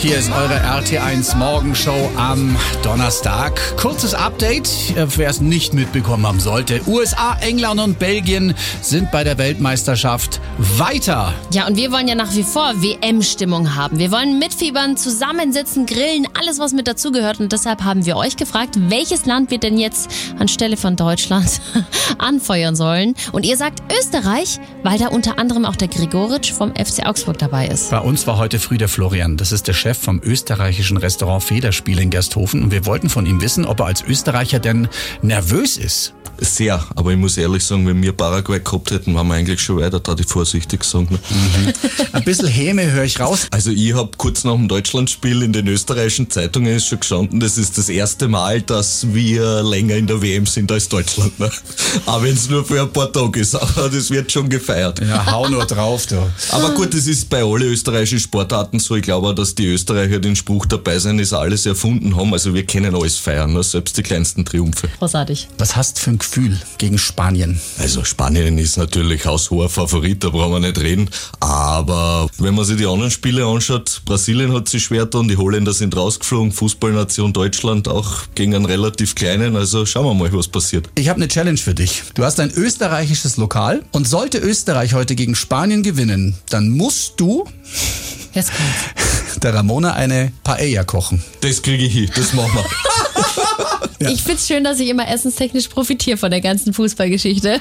Hier ist eure RT1 Morgenshow am Donnerstag. Kurzes Update, wer es nicht mitbekommen haben sollte. USA, England und Belgien sind bei der Weltmeisterschaft weiter. Ja, und wir wollen ja nach wie vor WM-Stimmung haben. Wir wollen mitfiebern, zusammensitzen, grillen, alles was mit dazugehört. Und deshalb haben wir euch gefragt, welches Land wir denn jetzt anstelle von Deutschland anfeuern sollen. Und ihr sagt Österreich, weil da unter anderem auch der Gregoritsch vom FC Augsburg dabei ist. Bei uns war heute früh der Florian. Das ist der Chef vom österreichischen Restaurant Federspiel in Gersthofen. Und wir wollten von ihm wissen, ob er als Österreicher denn nervös ist. Sehr, aber ich muss ehrlich sagen, wenn wir Paraguay gehabt hätten, waren wir eigentlich schon weiter, da ich vorsichtig sagen. Ein bisschen Häme höre ich raus. Also ich habe kurz nach dem Deutschlandspiel in den österreichischen Zeitungen ist schon gestanden, das ist das erste Mal, dass wir länger in der WM sind als Deutschland. Ne? Aber wenn es nur für ein paar Tage ist, aber das wird schon gefeiert. Ja, hau nur drauf, du. Aber gut, das ist bei allen österreichischen Sportarten so. Ich glaube auch, dass die Österreicher den Spruch dabei sein, ist alles erfunden haben. Also wir können alles feiern, ne? Selbst die kleinsten Triumphe. Großartig. Was hast du für ein Gefühl gegen Spanien? Also Spanien ist natürlich haushoher Favorit, da brauchen wir nicht reden. Aber wenn man sich die anderen Spiele anschaut, Brasilien hat sich schwer getan, die Holländer sind rausgeflogen, Fußballnation Deutschland auch gegen einen relativ kleinen. Also schauen wir mal, was passiert. Ich habe eine Challenge für dich. Du hast ein österreichisches Lokal und sollte Österreich heute gegen Spanien gewinnen, dann musst du Jetzt kommt's. der Ramona eine Paella kochen. Das kriege ich hin, das machen wir. Ja. Ich find's schön, dass ich immer essenstechnisch profitiere von der ganzen Fußballgeschichte.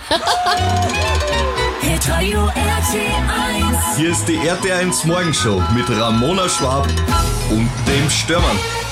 Hitradio RT1. Hier ist die RT1 Morgenshow mit Ramona Schwab und dem Störmann.